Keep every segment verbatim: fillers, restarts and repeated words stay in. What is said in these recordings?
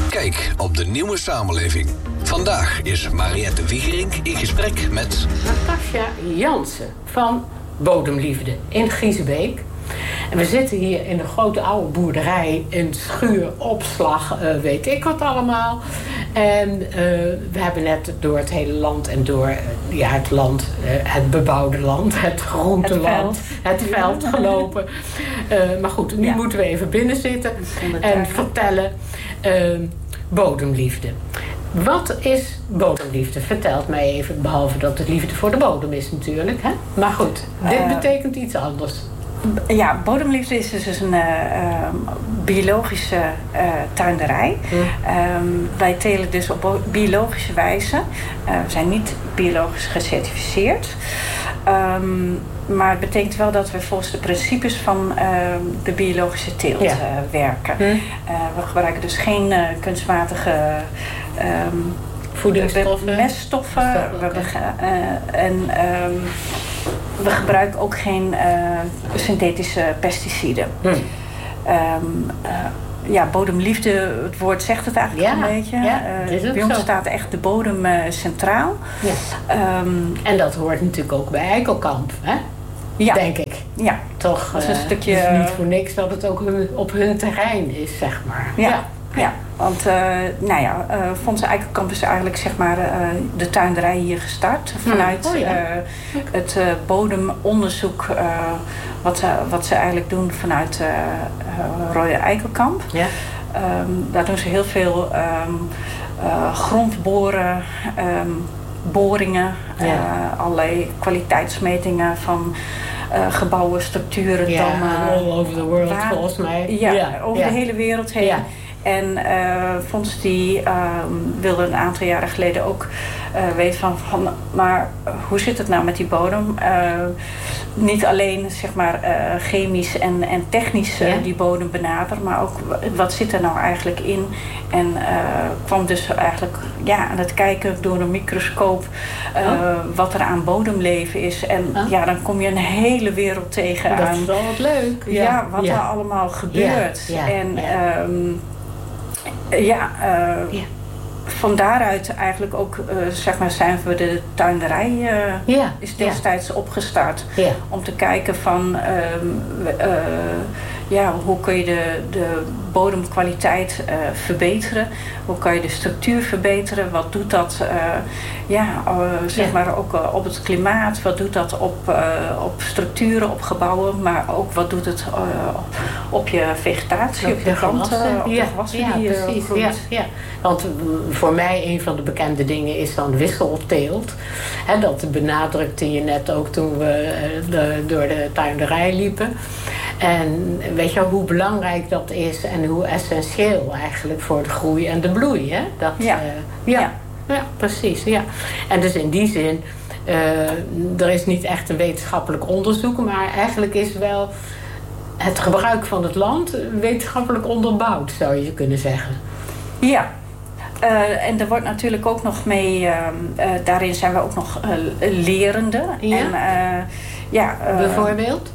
Kijk op de nieuwe samenleving. Vandaag is Mariette Wiegerink in gesprek met Natasja Jansen van Bodemliefde in Giezebeek. En we zitten hier in een grote oude boerderij, in schuur, opslag, uh, weet ik wat allemaal. En uh, we hebben net door het hele land en door uh, ja, het land, uh, het bebouwde land, het groenteland, het veld, het veld gelopen. Uh, maar goed, nu ja. moeten we even binnen zitten en vertellen uh, Bodemliefde. Wat is bodemliefde? Vertelt mij even, behalve dat het liefde voor de bodem is natuurlijk. Hè? Maar goed, dit uh, betekent iets anders. Ja, bodemliefde is dus een uh, uh, biologische uh, tuinderij. Hmm. Um, wij telen dus op biologische wijze. Uh, we zijn niet biologisch gecertificeerd. Um, maar het betekent wel dat we volgens de principes van uh, de biologische teelt ja. uh, werken. Hmm. Uh, we gebruiken dus geen uh, kunstmatige um, voedingsstoffen, meststoffen. We, we, uh, en um, we gebruiken ook geen uh, synthetische pesticiden. Hmm. Um, uh, ja, bodemliefde, het woord zegt het eigenlijk ja, een beetje. Ja, uh, bij ons zo. Staat echt de bodem uh, centraal. Ja. Um, en dat hoort natuurlijk ook bij Eikelkamp, hè? Ja. Denk ik. Ja. Toch, dat is een uh, stukje. Het is niet voor niks dat het ook hun, op hun terrein is, zeg maar. Ja. ja. Ja, want uh, nou ja, uh, Fonds Eikelkamp is eigenlijk zeg maar uh, de tuinderij hier gestart. Vanuit oh, ja. uh, okay. het uh, bodemonderzoek uh, wat, uh, wat ze eigenlijk doen vanuit uh, uh, Royal Eikelkamp. Ja. Um, daar doen ze heel veel um, uh, grondboren, um, boringen, ja. uh, allerlei kwaliteitsmetingen van uh, gebouwen, structuren, ja, dammen. all over the world waar, volgens mij. Ja, ja. over ja. de hele wereld heen. Ja. En uh, Fonds die uh, wilde een aantal jaren geleden ook uh, weten van, van... maar hoe zit het nou met die bodem? Uh, niet alleen zeg maar uh, chemisch en, en technisch uh, ja. die bodem benaderen... maar ook wat zit er nou eigenlijk in? En uh, kwam dus eigenlijk ja, aan het kijken door een microscoop... Uh, oh. wat er aan bodemleven is. En oh. ja, dan kom je een hele wereld tegen dat aan. Dat is wel wat leuk. Ja, ja wat ja. er allemaal gebeurt. Ja. Ja. En... Ja. Um, Ja, uh, ja, van daaruit eigenlijk ook uh, zeg maar zijn we de tuinderij uh, ja, is destijds ja. opgestart. Ja. Om te kijken van uh, uh, ja, hoe kun je de, de bodemkwaliteit uh, verbeteren. Hoe kan je de structuur verbeteren. Wat doet dat uh, ja, uh, zeg ja. maar ook uh, op het klimaat. Wat doet dat op, uh, op structuren, op gebouwen. Maar ook wat doet het uh, op je vegetatie, op, op de planten, op ja. de gewassen ja, die je precies. groeit. Ja, ja. Want voor mij een van de bekende dingen is dan wisselteelt. He, dat benadrukte je net ook toen we de, door de tuinderij liepen. En weet je hoe belangrijk dat is en hoe essentieel eigenlijk voor de groei en de bloei. Hè? Dat, ja. Uh, ja. Ja. ja, precies. Ja. En dus in die zin, uh, er is niet echt een wetenschappelijk onderzoek, maar eigenlijk is wel het gebruik van het land wetenschappelijk onderbouwd, zou je kunnen zeggen. Ja. Uh, en er wordt natuurlijk ook nog mee, uh, uh, daarin zijn we ook nog uh, lerende. Ja? En, uh, ja, uh, bijvoorbeeld?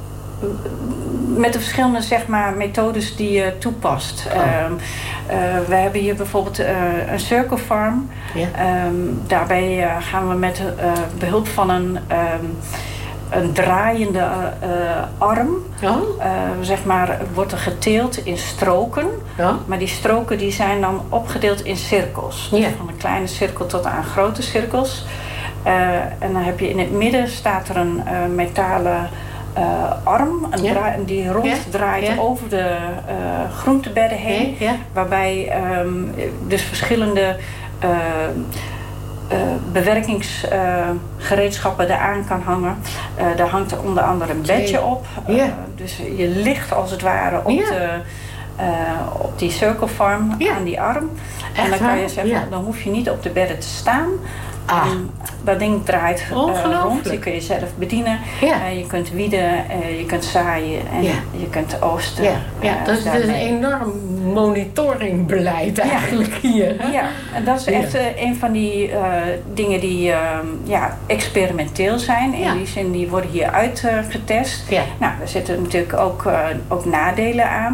Met de verschillende zeg maar, methodes die je toepast. Oh. Uh, uh, we hebben hier bijvoorbeeld uh, een circle farm. Ja. Um, daarbij uh, gaan we met uh, behulp van een... Um, een draaiende uh, arm. Oh. Uh, zeg maar, wordt er geteeld in stroken. Ja. Maar die stroken die zijn dan opgedeeld in cirkels. Ja. Van een kleine cirkel tot aan grote cirkels. Uh, en dan heb je in het midden staat er een uh, metalen uh, arm. Een ja. draai, die ronddraait ja. ja. over de uh, groentebedden heen. Ja. Ja. Waarbij um, dus verschillende... Uh, Uh, bewerkingsgereedschappen uh, eraan kan hangen. Uh, daar hangt er onder andere een bedje op. Uh, yeah. Dus je ligt als het ware op, yeah. de, uh, op die circle farm yeah. aan die arm. Echt, en dan kan je zeggen, yeah. dan hoef je niet op de bedden te staan. Ah. En dat ding draait uh, rond. Die kun je zelf bedienen. Yeah. Uh, je kunt wieden, uh, je kunt zaaien en yeah. je kunt oosten. Yeah. Ja, uh, dat is dus een enorm monitoringbeleid eigenlijk ja. hier. Hè? Ja, en dat is echt ja. uh, een van die uh, dingen die uh, ja, experimenteel zijn. In ja. die zin, die worden hier uitgetest. Uh, ja. Nou, er zitten natuurlijk ook, uh, ook nadelen aan.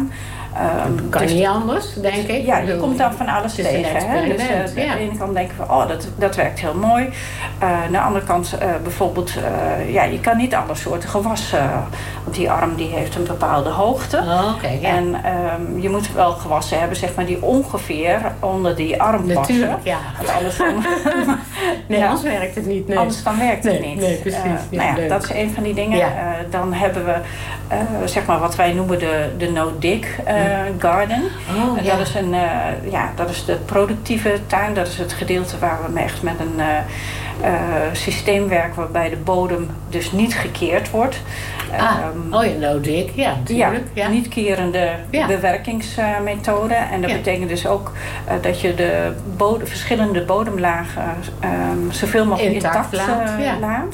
Um, kan dus, niet anders, denk ik. Ja, je komt dan van alles tegen. Hè? Dus uh, aan ja. de ene kant denken we, oh, dat, dat werkt heel mooi. Uh, aan de andere kant uh, bijvoorbeeld, uh, ja, je kan niet alle soorten gewassen. Uh, want die arm die heeft een bepaalde hoogte. Oh, okay, ja. En um, je moet wel gewassen hebben, zeg maar, die ongeveer onder die arm passen. Natuurlijk, ja. Want anders dan, nee, ja. anders werkt het niet. Nee. Anders dan werkt het nee, niet. Nee, precies. Uh, ja, nou ja, dat is een van die dingen. Ja. Uh, dan hebben we, uh, zeg maar, wat wij noemen de, de no-dig uh, garden. Oh, en ja. dat is een, uh, ja, dat is de productieve tuin. Dat is het gedeelte waar we echt met een uh, uh, systeem werken waarbij de bodem dus niet gekeerd wordt. Ah, um, oh ja, no-dig, ja, natuurlijk. Ja, ja. niet kerende ja. bewerkingsmethode. En dat ja. betekent dus ook uh, dat je de bodem, verschillende bodemlagen um, zoveel mogelijk intact, intact laat. Uh, ja. laat.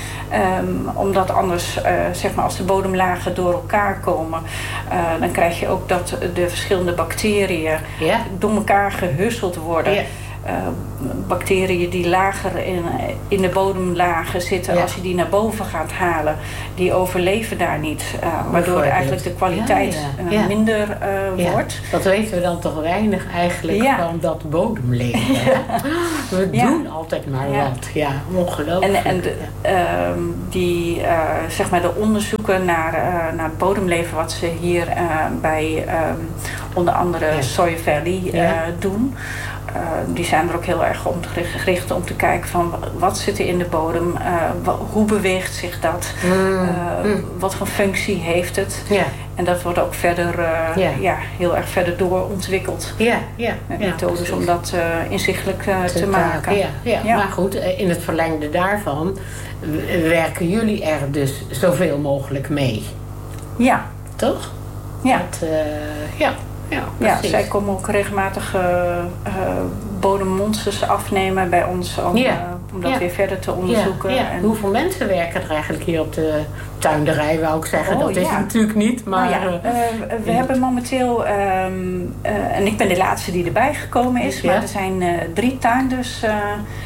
Um, omdat anders, uh, zeg maar, als de bodemlagen door elkaar komen, uh, dan krijg je ook dat de verschillende bacteriën ja. door elkaar gehusseld worden. Ja. Uh, bacteriën die lager in, in de bodemlagen zitten, ja. als je die naar boven gaat halen, die overleven daar niet. Uh, waardoor eigenlijk de kwaliteit ja, ja. Uh, minder uh, ja. wordt. Dat weten we dan toch weinig eigenlijk ja. van dat bodemleven. Ja. We ja. doen altijd maar ja. wat. Ja, ongelooflijk. En, en de, uh, die, uh, zeg maar de onderzoeken naar, uh, naar het bodemleven wat ze hier uh, bij uh, onder andere ja. Soy Valley uh, ja. doen. Uh, die zijn er ook heel erg om gericht om te kijken van wat zit er in de bodem, uh, wat, hoe beweegt zich dat, mm. Uh, mm. wat voor functie heeft het. Ja. En dat wordt ook verder uh, ja. Ja, heel erg verder doorontwikkeld. Ja, ja, met ja, methodes precies. om dat uh, inzichtelijk uh, te, te maken. Ja, ja. Ja. Maar goed, in het verlengde daarvan werken jullie er dus zoveel mogelijk mee. Ja. Toch? Ja. Dat, uh, ja. Ja, ja, zij komen ook regelmatig uh, uh, bodemmonsters afnemen bij ons om, ja. uh, om dat ja. weer verder te onderzoeken. Ja, ja. En hoeveel mensen werken er eigenlijk hier op de tuinderij, wou ik zeggen. Oh, dat is ja. natuurlijk niet, maar... Nou ja, uh, we hebben momenteel, um, uh, en ik ben de laatste die erbij gekomen is, ja. maar er zijn uh, drie tuinders uh,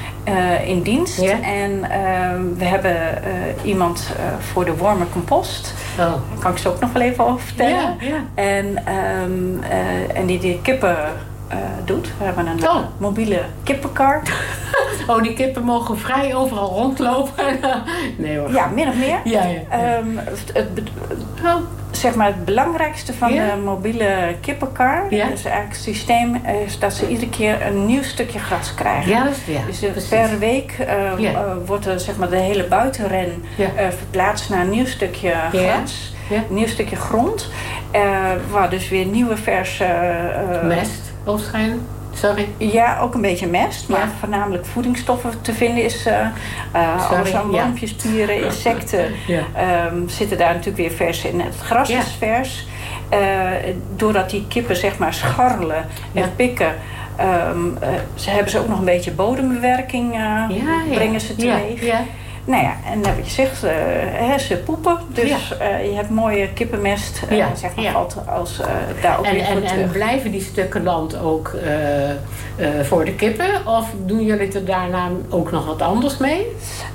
uh, in dienst. Ja. En uh, we hebben uh, iemand uh, voor de warme compost. Oh. Daar kan ik ze ook nog wel even over vertellen. Ja, ja. En, um, uh, en die die kippen uh, doet. We hebben een oh. mobiele kippenkar. Oh, die kippen mogen vrij overal rondlopen? Nee hoor. Ja, min of meer. Ja, ja. Um, het, het, oh. Zeg maar het belangrijkste van ja. de mobiele kippenkar, ja. dus eigenlijk het systeem, is dat ze iedere keer een nieuw stukje gras krijgen. Ja, ja, dus uh, per week uh, ja. uh, wordt er, zeg maar, de hele buitenren ja. uh, verplaatst naar een nieuw stukje gras, ja. Ja. een nieuw stukje grond, uh, waar dus weer nieuwe verse uh, mest waarschijnlijk. Sorry. Ja, ook een beetje mest, maar ja. voornamelijk voedingsstoffen te vinden is. Uh, uh, alles aan wormpjes, ja. spieren, insecten ja. um, zitten daar natuurlijk weer vers in. Het gras ja. is vers. Uh, doordat die kippen zeg maar scharrelen en ja. pikken, um, uh, ze hebben ze ook nog een beetje bodembewerking, uh, ja, ja. brengen ze teweeg. Ja, ja. Nou ja, en wat je zegt, uh, hè, ze poepen. Dus ja. uh, je hebt mooie kippenmest, uh, ja. zeg maar, ja. valt als uh, daar ook en, weer en, en blijven die stukken land ook uh, uh, voor de kippen? Of doen jullie er daarna ook nog wat anders mee?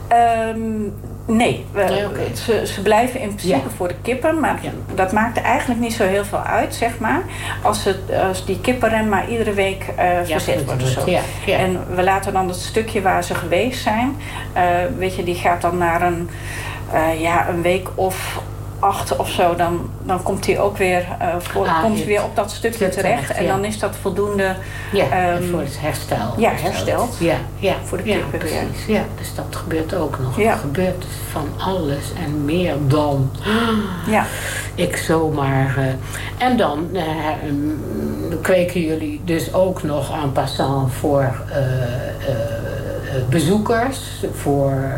Um, nee, we, nee okay. ze, ze blijven in principe ja. voor de kippen. Maar ja. dat maakt er eigenlijk niet zo heel veel uit, zeg maar. Als, het, als die kippenren maar iedere week uh, verzet ja, wordt. Zo. Ja, ja. En we laten dan het stukje waar ze geweest zijn. Uh, weet je, die gaat dan naar een, uh, ja, een week of acht of zo, dan, dan komt hij ook weer, uh, voor, ah, komt weer op dat stukje terecht. terecht en ja. dan is dat voldoende... Ja, um, voor het herstel. Ja, hersteld. Ja, ja. Voor de kippen. Ja, precies. Ja, dus dat gebeurt ook nog. Ja. Er gebeurt van alles en meer dan. Ja. Ik zomaar... Uh, en dan uh, um, kweken jullie dus ook nog en passant voor uh, uh, bezoekers, voor...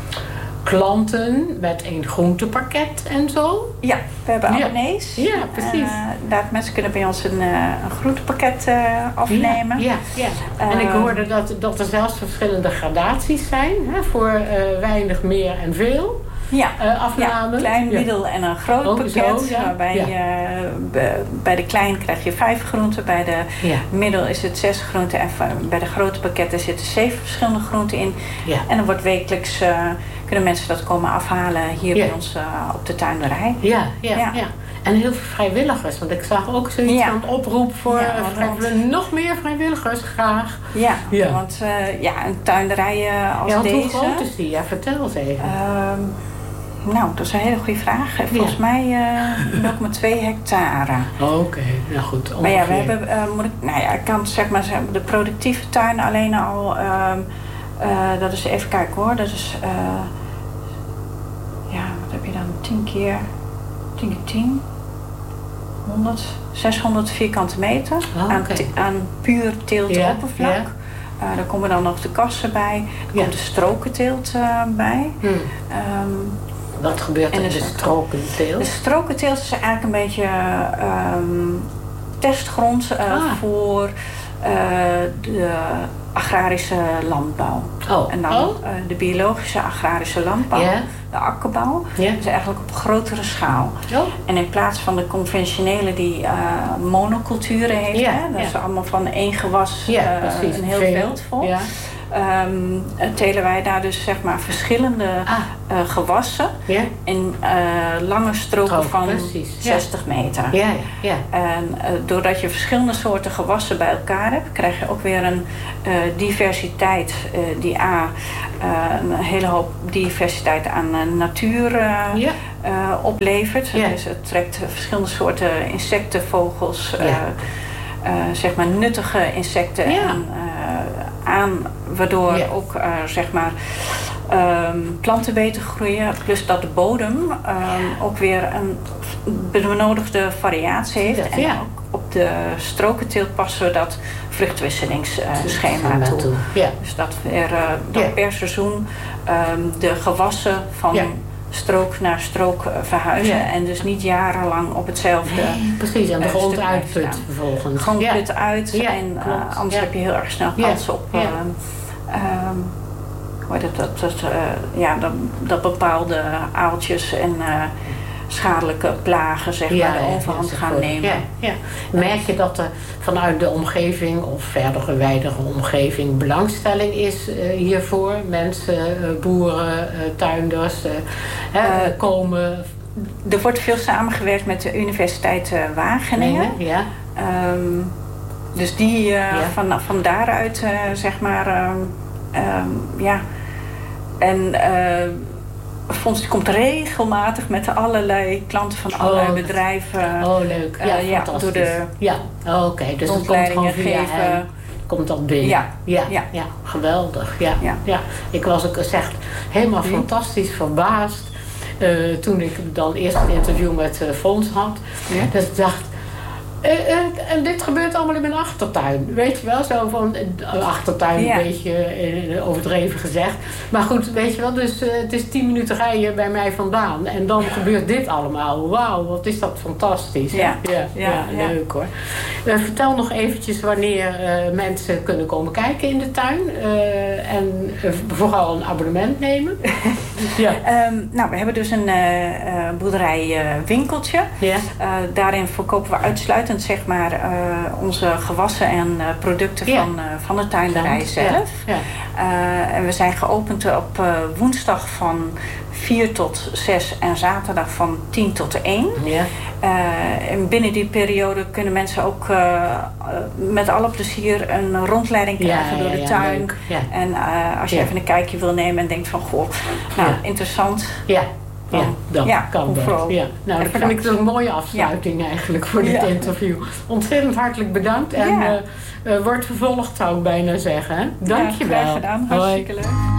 klanten met een groentepakket en zo? Ja, we hebben abonnees. Ja, ja precies. Uh, daar mensen kunnen bij ons een, uh, een groentepakket uh, afnemen. Ja, ja, ja. En uh, ik hoorde dat, dat er zelfs verschillende gradaties zijn. Hè, voor uh, weinig, meer en veel. Ja, uh, afnamen. Ja, klein, ja. middel en een groot oh, pakket. Zo, ja. Waarbij ja. je, be, bij de klein krijg je vijf groenten. Bij de ja. middel is het zes groenten. En bij de grote pakketten zitten zeven verschillende groenten in. Ja. En dan wordt wekelijks... Uh, kunnen mensen dat komen afhalen hier ja. bij ons uh, op de tuinderij. Ja, ja, ja. ja. En heel veel vrijwilligers. Want ik zag ook zoiets ja. van oproep voor ja, vrijwilligers. Nog meer vrijwilligers, graag. Ja, ja. want uh, ja, een tuinderij uh, als ja, deze... hoe groot is die? Ja, vertel eens even. Uh, nou, dat is een hele goede vraag. Volgens ja. mij uh, nul komma twee hectare. Oh, oké, okay. Nou goed. Ongeveer. Maar ja, we hebben... Uh, moet ik, nou ja, ik kan zeg maar de productieve tuin alleen al... Uh, uh, dat is even kijken hoor. Dat is... Uh, ja, wat heb je dan? tien keer... tien keer tien... honderd, zeshonderd vierkante meter oh, okay. aan, te, aan puur teeltoppervlak. Yeah, yeah. uh, daar komen dan nog de kassen bij. Er yeah. komt de strokenteelt uh, bij. Hmm. Um, Wat gebeurt er in de strokenteelt? De strokenteelt is eigenlijk een beetje um, testgrond uh, ah. voor uh, de agrarische landbouw. Oh. En dan oh. uh, de biologische agrarische landbouw. Yeah. De akkerbouw. Yeah. Dus eigenlijk op grotere schaal. Oh. En in plaats van de conventionele die uh, monoculturen heeft. Yeah. Hè, dat yeah. is allemaal van één gewas yeah, uh, een heel Veel. veld vol. Yeah. Um, telen wij daar dus zeg maar verschillende ah. uh, gewassen. Yeah. In uh, lange stroken Strook, van precies. zestig yeah. meter. Yeah, yeah. En uh, doordat je verschillende soorten gewassen bij elkaar hebt, krijg je ook weer een uh, diversiteit uh, die A, uh, een hele hoop diversiteit aan uh, natuur uh, yeah. uh, oplevert. Yeah. Dus het trekt verschillende soorten insecten, vogels, yeah. uh, uh, zeg maar nuttige insecten yeah. en, uh, aan, waardoor yeah. ook uh, zeg maar um, planten beter groeien. Plus dat de bodem um, ook weer een benodigde variatie heeft. Ja, en ja. ook op de strokenteelt passen we dat vruchtwisselingsschema uh, toe. toe. Ja. Dus dat we uh, dat ja. per seizoen um, de gewassen van ja. strook naar strook uh, verhuizen. Ja. En dus niet jarenlang op hetzelfde nee, precies, en de uh, grond uitput vervolgens. Gewoon ja. put uit ja, en uh, anders ja. heb je heel erg snel kans ja. op uh, ja. um, hoe heet dat, dat, uh, ja, dat, dat bepaalde aaltjes en uh, schadelijke plagen zeg maar, ja, de overhand ja, gaan nemen. Ja, ja. Merk je dat er vanuit de omgeving of verdere wijdere omgeving belangstelling is uh, hiervoor? Mensen, uh, boeren, uh, tuinders uh, uh, uh, komen... Er wordt veel samengewerkt met de Universiteit uh, Wageningen. Nee, ja. Um, dus die uh, ja. van, van daaruit uh, zeg maar... Um, um, ja... En... Uh, Fonds komt regelmatig met allerlei klanten van allerlei oh, bedrijven. Oh, leuk. Ja, uh, ja door de ja, oh, oké. Okay. Dus het komt gewoon via geven. Hem. Komt dat binnen? Ja. Ja, ja. ja. Geweldig. Ja. Ja. Ja. Ik was ook echt helemaal hm. fantastisch verbaasd uh, toen ik dan eerst een interview met uh, Fonds had. Ja. Dat ik dacht... Uh, uh, en dit gebeurt allemaal in mijn achtertuin. Weet je wel, zo van uh, achtertuin ja. een beetje uh, overdreven gezegd. Maar goed, weet je wel, dus uh, het is tien minuten rijden bij mij vandaan. En dan gebeurt dit allemaal. Wauw, wat is dat fantastisch. Ja, ja, ja, ja, ja. Leuk hoor. Uh, vertel nog eventjes wanneer uh, mensen kunnen komen kijken in de tuin. Uh, en uh, vooral een abonnement nemen. ja. um, nou, we hebben dus een uh, uh, boerderij uh, winkeltje. Ja. Uh, daarin verkopen we uitsluitend zeg maar uh, onze gewassen en uh, producten ja. van, uh, van de tuinderij ja. zelf. Ja. Ja. Uh, en we zijn geopend op uh, woensdag van vier tot zes en zaterdag van tien tot één. Ja. Uh, en binnen die periode kunnen mensen ook uh, uh, met alle plezier een rondleiding krijgen ja, door de ja, tuin. Ja. En uh, als je ja. even een kijkje wil nemen en denkt van goh, nou ja. interessant. Ja. Ja, dat ja, kan dat. Ja. Nou, dat vind ik dus een mooie afsluiting ja. eigenlijk voor dit ja. interview. Ontzettend hartelijk bedankt. En ja. uh, uh, wordt vervolgd, zou ik bijna zeggen. Dank je wel. Ja, graag gedaan. Hartstikke leuk.